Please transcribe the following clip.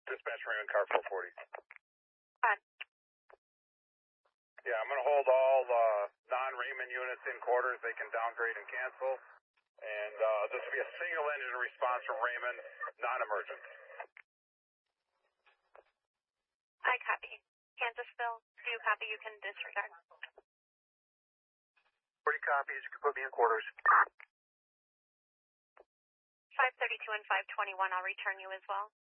Dispatch Raymond car 440. Fine. Yeah, I'm going to hold all non-Raymond units in quarters. They can downgrade and cancel. And this will be a single engine response from Raymond, non-emergent. I copy. Kansasville, do you copy? You can disregard. 40 copies. You can put me in quarters. 532 and 521, I'll return you as well.